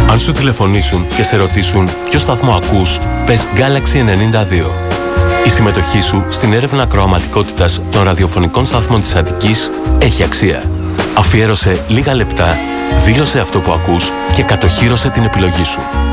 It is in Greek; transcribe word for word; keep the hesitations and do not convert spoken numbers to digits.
Αν σου τηλεφωνήσουν και σε ρωτήσουν ποιο σταθμό ακούς, πες Galaxy ενενήντα δύο. Η συμμετοχή σου στην έρευνα ακροαματικότητας των ραδιοφωνικών σταθμών της Αττικής έχει αξία. Αφιέρωσε λίγα λεπτά, δήλωσε αυτό που ακούς και κατοχύρωσε την επιλογή σου.